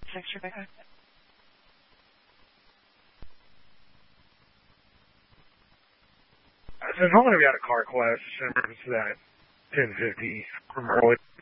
text Rebecca. Since I'm going to be at a car class, it's that 10:50 from early